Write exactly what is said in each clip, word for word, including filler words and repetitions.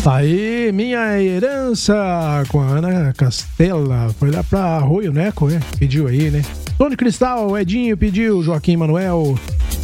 Tá aí, minha herança com a Ana Castela. Foi lá pra Arroio Neco, né? Pediu aí, né? Tony Cristal, Edinho pediu, Joaquim Manuel.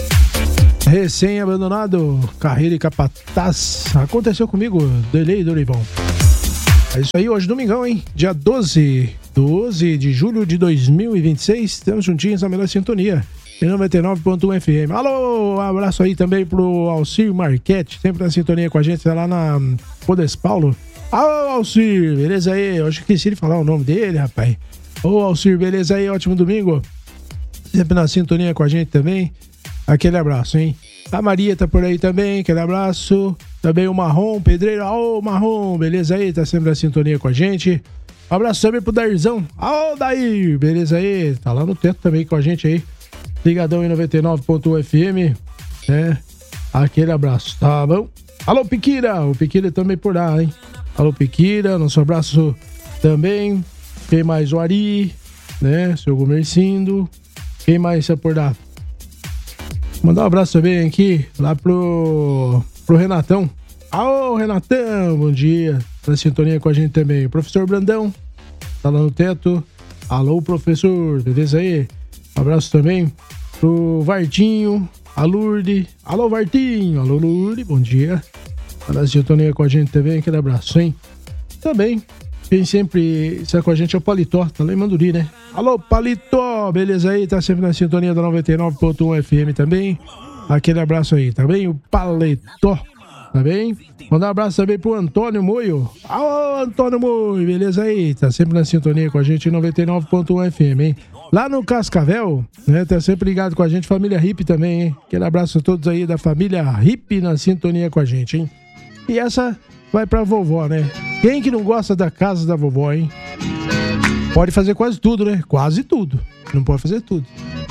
Recém-abandonado, carreira e capataz. Aconteceu comigo, Delei Dorival. É isso aí, hoje domingão, hein? Dia doze, doze de julho de dois mil e vinte e seis. Estamos juntinhos na melhor sintonia. Em noventa e nove ponto um F M. Alô, um abraço aí também pro Alcir Marquete, sempre na sintonia com a gente, tá lá na Podes Paulo. Alô, Alcir, beleza aí? Eu acho que esqueci de falar o nome dele, rapaz. Ô, Alcir, beleza aí? Ótimo domingo. Sempre na sintonia com a gente também. Aquele abraço, hein? A Maria tá por aí também, aquele abraço. Também o Marrom, Pedreiro. Ô, Marrom, beleza aí? Tá sempre na sintonia com a gente. Um abraço também pro Dairzão. Ô, Dair, beleza aí? Tá lá no teto também com a gente aí. Ligadão em noventa e nove ponto um F M, né? Aquele abraço, tá bom? Alô, Piquira, o Piquira também por lá, hein? Alô, Piquira, nosso abraço também. Quem mais? O Ari, né? Seu Gomercindo. Quem mais está por lá? Mandar um abraço também aqui, lá pro, pro Renatão. Alô, Renatão, bom dia. Na sintonia com a gente também. O professor Brandão, tá lá no teto. Alô, professor, beleza aí? Um abraço também pro Vartinho, a Lourdes. Alô, Vartinho. Alô, Lourdes. Bom dia. Tá na sintonia com a gente também. Aquele abraço, hein? Também, quem sempre está com a gente é o Paletó. Tá lá em Manduri, né? Alô, Paletó. Beleza aí? Tá sempre na sintonia da noventa e nove ponto um F M também. Aquele abraço aí, tá bem? O Paletó. Tá bem? Mandar um abraço também pro Antônio Moio. Alô, Antônio Moio. Beleza aí? Tá sempre na sintonia com a gente em noventa e nove ponto um F M, hein? Lá no Cascavel, né? Tá sempre ligado com a gente, família Hip também, hein? Aquele abraço a todos aí da família Hip na sintonia com a gente, hein? E essa vai pra vovó, né? Quem que não gosta da casa da vovó, hein? Pode fazer quase tudo, né? Quase tudo. Não pode fazer tudo.